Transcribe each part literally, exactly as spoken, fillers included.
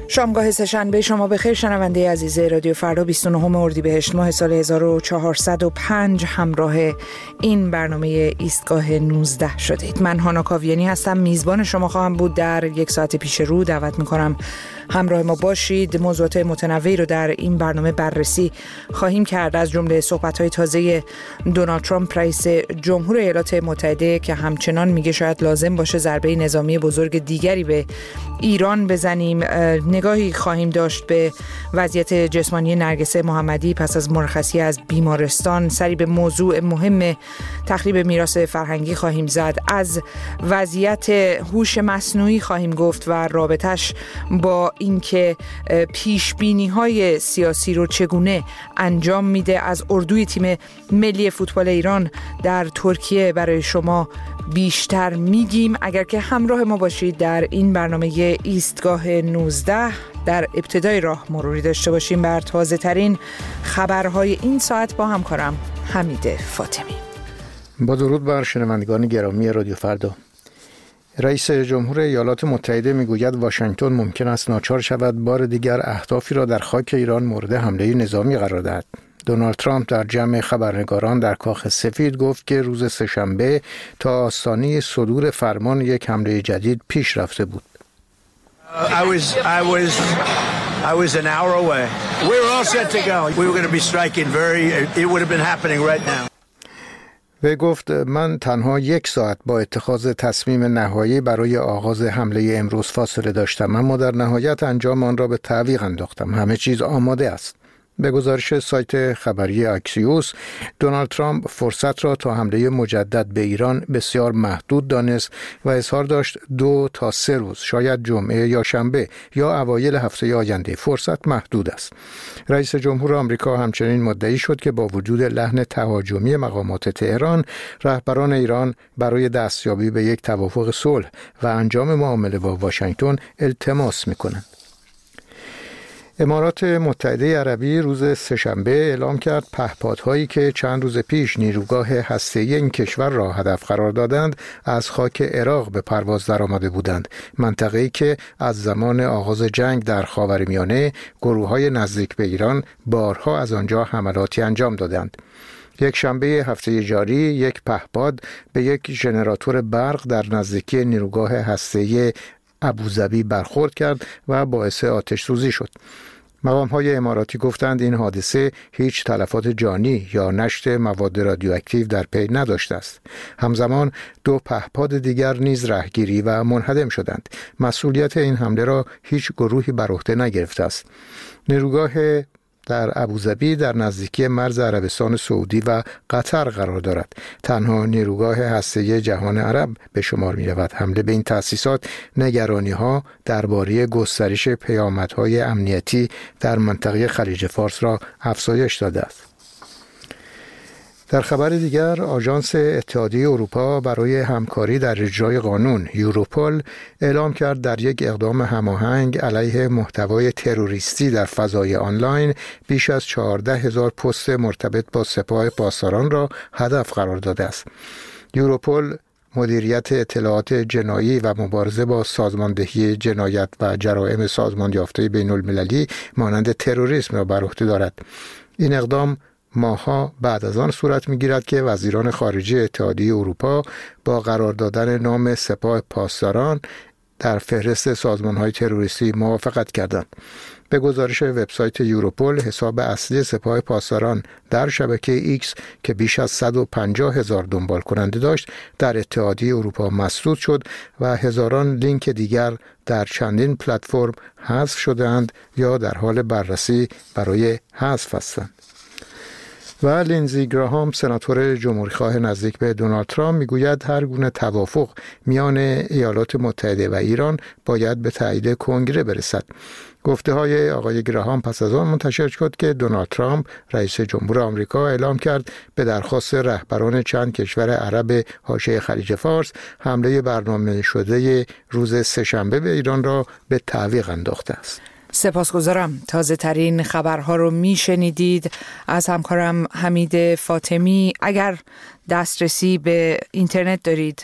شامگاه سه‌شنبه شما بخیر شنونده عزیز رادیو فردا بیست و نهم اردیبهشت ماه سال هزار و چهارصد و پنج همراه این برنامه ایستگاه نوزده شدید. من هانا کاویانی هستم، میزبان شما خواهم بود. در یک ساعت پیش رو دعوت میکنم همراه ما باشید. موضوعات متنوعی رو در این برنامه بررسی خواهیم کرد، از جمله صحبت‌های تازه دونالد ترامپ رئیس جمهور ایالات متحده که همچنان میگه شاید لازم باشه ضربه نظامی بزرگ دیگری به ایران بزنیم. نگاهی خواهیم داشت به وضعیت جسمانی نرگس محمدی پس از مرخصی از بیمارستان. سری به موضوع مهم تخریب میراث فرهنگی خواهیم زد. از وضعیت هوش مصنوعی خواهیم گفت و رابطش با اینکه پیش بینی های سیاسی رو چگونه انجام میده. از اردوی تیم ملی فوتبال ایران در ترکیه برای شما بیشتر میگیم. اگر که همراه ما باشید در این برنامه ایستگاه نوزده، در ابتدای راه مروری داشته باشیم بر تازه ترین خبرهای این ساعت با همکارم حمید فاطمی. با درود بر شنوندگان گرامی رادیو فردا. رئیس جمهور ایالات متحده میگوید واشنگتن ممکن است ناچار شود بار دیگر اهدافی را در خاک ایران مورد حمله نظامی قرار دهد. دونالد ترامپ در جمع خبرنگاران در کاخ سفید گفت که روز سه‌شنبه تا آستانه صدور فرمان یک حمله جدید پیش رفته بود. I was I was I was an hour away. We were all set to go. We were going to be striking very it would have been happening right now. و گفت من تنها یک ساعت با اتخاذ تصمیم نهایی برای آغاز حمله امروز فاصله داشتم، اما در نهایت انجام آن را به تعویق انداختم. همه چیز آماده است. به گزارش سایت خبری اکسیوس، دونالد ترامپ فرصت را تا حمله مجدد به ایران بسیار محدود دانست و اظهار داشت دو تا سه روز، شاید جمعه یا شنبه یا اوایل هفته آینده، فرصت محدود است. رئیس جمهور آمریکا همچنین مدعی شد که با وجود لحن تهاجمی مقامات تهران، رهبران ایران برای دستیابی به یک توافق صلح و انجام معامله با واشنگتن التماس می‌کنند. امارات متحده عربی روز سه‌شنبه اعلام کرد پهپادهایی که چند روز پیش نیروگاه هسته‌ای این کشور را هدف قرار دادند از خاک عراق به پرواز درآمده بودند، منطقه‌ای که از زمان آغاز جنگ در خاورمیانه گروه‌های نزدیک به ایران بارها از آنجا حملاتی انجام دادند. یک شنبه هفته جاری یک پهپاد به یک ژنراتور برق در نزدیکی نیروگاه هسته‌ای ابوظبی برخورد کرد و باعث آتش سوزی شد. مقام‌های اماراتی گفتند این حادثه هیچ تلفات جانی یا نشت مواد رادیواکتیو در پی نداشته است. همزمان دو پهپاد دیگر نیز رهگیری و منهدم شدند. مسئولیت این حمله را هیچ گروهی بر عهده نگرفته است. نیروگاه در ابوظبی در نزدیکی مرز عربستان سعودی و قطر قرار دارد. تنها نیروگاه هسته‌ای جهان عرب به شمار می رود. حمله به این تأسیسات نگرانی‌ها درباره گسترش پیامدهای امنیتی در منطقه خلیج فارس را افزایش داده است. در خبر دیگر، آژانس اتحادیه اروپا برای همکاری در اجرای قانون یوروپول اعلام کرد در یک اقدام هماهنگ علیه محتوای تروریستی در فضای آنلاین بیش از چهارده هزار پست مرتبط با سپاه پاسداران را هدف قرار داده است. یوروپول مدیریت اطلاعات جنایی و مبارزه با سازماندهی جنایت و جرائم سازمان یافته بین المللی مانند تروریسم را بر عهده دارد. این اقدام ماه‌ها بعد از آن صورت می‌گیرد که وزیران خارجه اتحادیه اروپا با قرار دادن نام سپاه پاسداران در فهرست سازمان‌های تروریستی موافقت کردند. به گزارش وبسایت یوروپول، حساب اصلی سپاه پاسداران در شبکه ایکس که بیش از صد و پنجاه هزار دنبال کننده داشت در اتحادیه اروپا مسدود شد و هزاران لینک دیگر در چندین پلتفرم حذف شدند یا در حال بررسی برای حذف هستند. و لینزی گراهام، سناتور جمهوری‌خواه نزدیک به دونالد ترامپ، میگوید هر گونه توافق میان ایالات متحده و ایران باید به تایید کنگره برسد. گفته های آقای گراهام پس از آن منتشر شد که دونالد ترامپ رئیس جمهور آمریکا اعلام کرد به درخواست رهبران چند کشور عرب حاشیه خلیج فارس حمله برنامه شده روز سه‌شنبه به ایران را به تعویق انداخته است. سپاسگزارم. تازه ترین خبرها رو میشنیدید از همکارم حمید فاطمی. اگر دسترسی به اینترنت دارید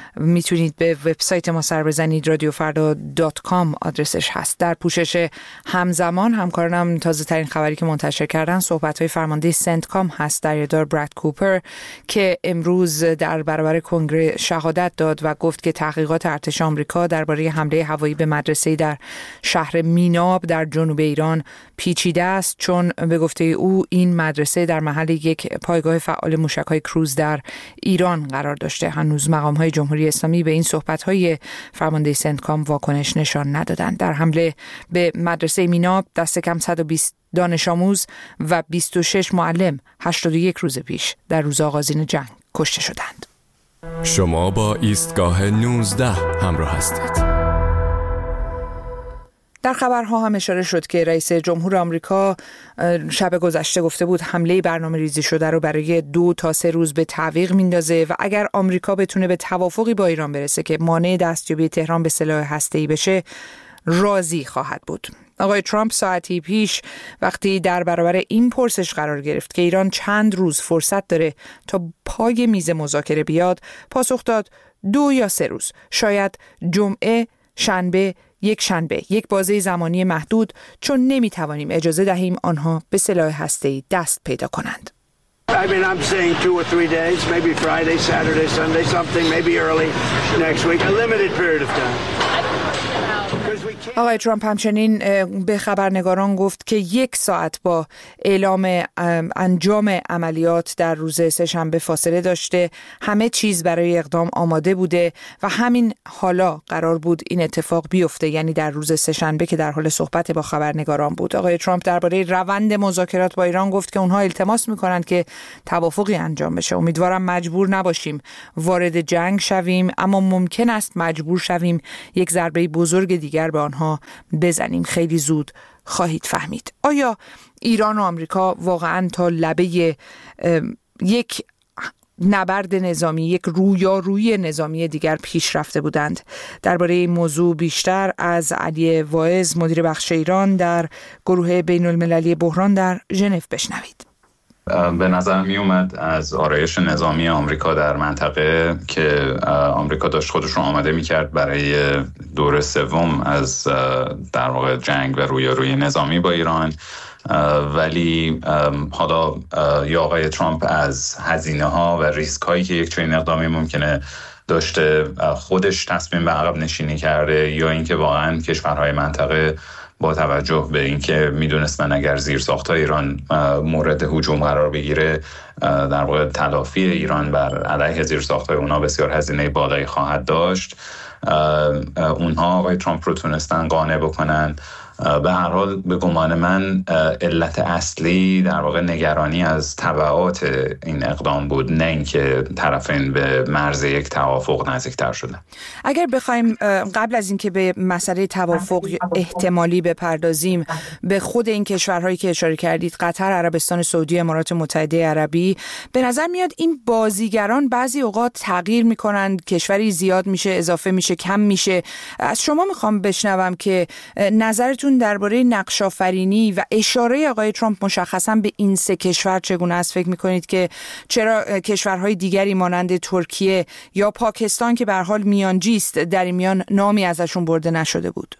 میتونید به وبسایت ما سر بزنید، رادیو فردا دات کام آدرسش هست. در پوشش همزمان همکارانم تازه ترین خبری که منتشر کردن صحبت های فرمانده سنتکام هست، دریادار براد کوپر، که امروز در برابر کنگره شهادت داد و گفت که تحقیقات ارتش آمریکا درباره حمله هوایی به مدرسه‌ای در شهر میناب در جنوب ایران پیچیده است، چون به گفته او این مدرسه در محل یک پایگاه فعال موشک‌های کروز در ایران قرار داشته. هنوز مقام‌های جمهوری اسلامی به این صحبت‌های فرمانده سنتکام واکنش نشان ندادند. در حمله به مدرسه میناب دست کم صد و بیست دانش آموز و بیست و شش معلم هشتاد و یک روز پیش در روز آغازین جنگ کشته شدند. شما با ایستگاه نوزده همراه هستید. در خبرها هم اشاره شد که رئیس جمهور آمریکا شب گذشته گفته بود حمله برنامه ریزی شده رو برای دو تا سه روز به تعویق میندازه و اگر آمریکا بتونه به توافقی با ایران برسه که مانع دستیابی تهران به سلاح هسته‌ای بشه، راضی خواهد بود. آقای ترامپ ساعتی پیش وقتی در برابر این پرسش قرار گرفت که ایران چند روز فرصت داره تا پای میز مذاکره بیاد، پاسخ داد دو یا سه روز، شاید جمعه، شنبه، یک شنبه، یک بازه زمانی محدود، چون نمیتوانیم اجازه دهیم آنها به سلاح هسته‌ای دست پیدا کنند. I mean, I'm saying two or three days, maybe Friday, Saturday, Sunday, something, maybe early next week, a limited period of time. آقای ترامپ همچنین به خبرنگاران گفت که یک ساعت با اعلام انجام عملیات در روز سه‌شنبه فاصله داشته، همه چیز برای اقدام آماده بوده و همین حالا قرار بود این اتفاق بیفته، یعنی در روز سه‌شنبه که در حال صحبت با خبرنگاران بود. آقای ترامپ درباره روند مذاکرات با ایران گفت که اونها التماس میکنند که توافقی انجام بشه. امیدوارم مجبور نباشیم وارد جنگ شویم، اما ممکن است مجبور شویم یک ضربه بزرگ دیگر به آنها بزنیم. خیلی زود خواهید فهمید. آیا ایران و آمریکا واقعاً تا لبه یک نبرد نظامی، یک رویارویی نظامی دیگر پیش رفته بودند؟ درباره این موضوع بیشتر از علی واعظ، مدیر بخش ایران در گروه بین المللی بحران در ژنو بشنوید. به نظر می اومد از آرایش نظامی آمریکا در منطقه که آمریکا داشت خودش رو آماده می کرد برای دور سوم از در واقع جنگ و رویارویی نظامی با ایران، ولی حالا یا آقای ترامپ از هزینه ها و ریسک هایی که یک چنین اقدامی ممکنه داشته خودش تصمیم به عقب نشینی کرده، یا اینکه واقعا کشورهای منطقه با توجه به اینکه میدونستن اگر زیرساخت‌های ایران مورد هجوم قرار بگیره، در واقع تلافی ایران بر علیه زیرساخت‌های اونا بسیار هزینه بالایی خواهد داشت، اونها آقای ترامپ رو تونستن قانع بکنن. به هر حال به گمان من علت اصلی در واقع نگرانی از تبعات این اقدام بود، نه اینکه طرفین به مرز یک توافق نزدیکتر شدن. اگر بخوایم قبل از اینکه به مسئله توافق احتمالی بپردازیم، به خود این کشورهایی که اشاره کردید، قطر، عربستان سعودی، امارات متحده عربی، به نظر میاد این بازیگران بعضی اوقات تغییر میکنند، کشوری زیاد میشه، اضافه میشه، کم میشه. از شما میخوام بشنوم که نظرتون درباره نقش‌آفرینی و اشاره آقای ترامپ مشخصاً به این سه کشور چگونه است؟ فکر می‌کنید که چرا کشورهای دیگری مانند ترکیه یا پاکستان که به هر حال میانجی است در این میان نامی ازشون برده نشده بود؟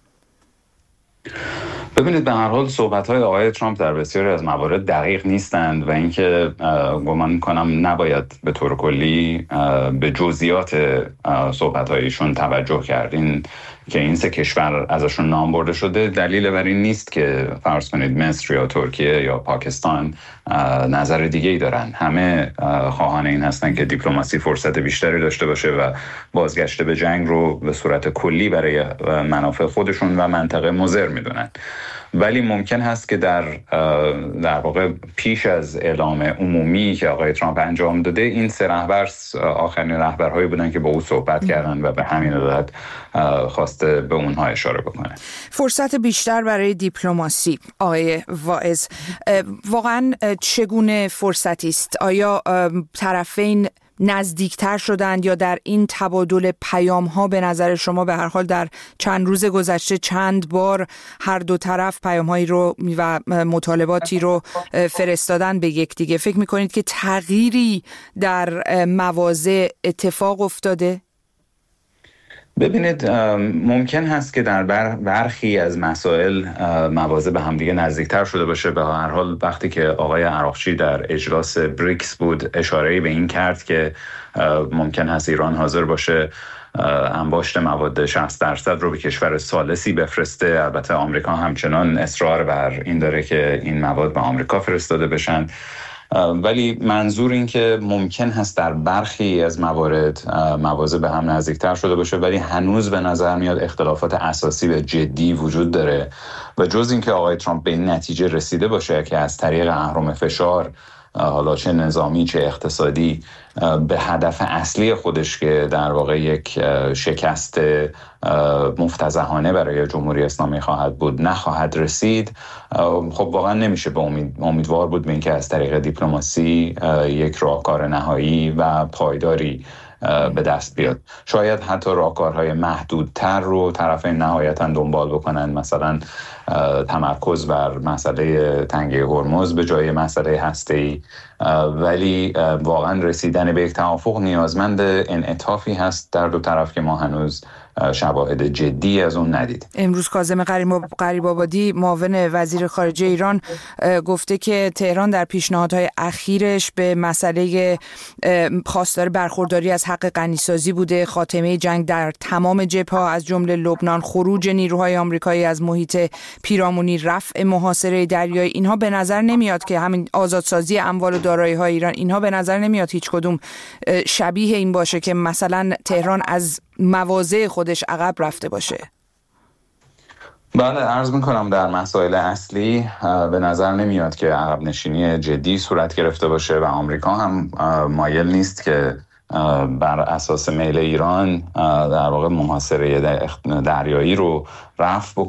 ببینید، به هر حال صحبت‌های آقای ترامپ در بسیاری از موارد دقیق نیستند و اینکه گمان می‌کنم نباید به طور کلی به جزئیات صحبت‌هایشون توجه کرد. این که این سه کشور ازشون نام برده شده دلیل بر این نیست که فرض کنید مصر یا ترکیه یا پاکستان نظر دیگه‌ای دارن. همه خواهان این هستن که دیپلماسی فرصت بیشتری داشته باشه و بازگشت به جنگ رو به صورت کلی برای منافع خودشون و منطقه مضر میدونن. ولی ممکن هست که در در واقع پیش از اعلام عمومی که آقای ترامپ انجام داده، این سه رهبر آخرین رهبرهایی بودن که با او صحبت کردن و به همین علت خواسته به اونها اشاره بکنه. فرصت بیشتر برای دیپلماسی، آقای واعظ، واقعا چگونه فرصتی است؟ آیا طرفین نزدیکتر شدند یا در این تبادل پیام ها به نظر شما به هر حال در چند روز گذشته چند بار هر دو طرف پیام هایی رو و مطالباتی رو فرستادن به یکدیگه؟ فکر میکنید که تغییری در مواضع اتفاق افتاده؟ ببینید ممکن هست که در برخی از مسائل مواضع به همدیگه نزدیکتر شده باشه. به هر حال وقتی که آقای عراقچی در اجلاس بریکس بود اشاره‌ای به این کرد که ممکن هست ایران حاضر باشه انباشت مواد شصت درصد رو به کشور ثالثی بفرسته. البته آمریکا همچنان اصرار بر این داره که این مواد به آمریکا فرستاده بشن، ولی منظور این که ممکن هست در برخی از موارد مواضع به هم نزدیکتر شده باشه، ولی هنوز به نظر میاد اختلافات اساسی و جدی وجود داره و جز این که آقای ترامپ به این نتیجه رسیده باشه که از طریق اهرم فشار، حالا چه نظامی چه اقتصادی، به هدف اصلی خودش که در واقع یک شکست مفتضحانه برای جمهوری اسلامی خواهد بود نخواهد رسید، خب واقعا نمیشه به امید امیدوار بود به اینکه از طریق دیپلماسی یک راهکار نهایی و پایداری به دست بیاد. شاید حتی راهکارهای محدودتر رو طرفین نهایتاً دنبال بکنن، مثلا تمرکز بر مسئله تنگه هرمز به جای مسئله هسته‌ای، ولی واقعا رسیدن به یک توافق نیازمند انعطافی هست در دو طرف که ما هنوز شواهد جدی از اون ندید. امروز کاظم غریب‌آبادی معاون وزیر خارجه ایران گفته که تهران در پیشنهادهای اخیرش به مسئله خواستار برخورداری از حق غنیسازی بوده، خاتمه جنگ در تمام جبهه‌ها از جمله لبنان، خروج نیروهای آمریکایی از محیط پیرامونی، رفع محاصره دریایی، اینها به نظر نمیاد که همین آزادسازی اموال و دارایی‌های ایران، اینها به نظر نمیاد هیچ کدوم شبیه این باشه که مثلا تهران از مواضع خودش عقب رفته باشه. بله، عرض میکنم در مسائل اصلی به نظر نمیاد که عقب نشینی جدی صورت گرفته باشه و آمریکا هم مایل نیست که بر اساس میل ایران در واقع محاصره دریایی رو رفع بکنه.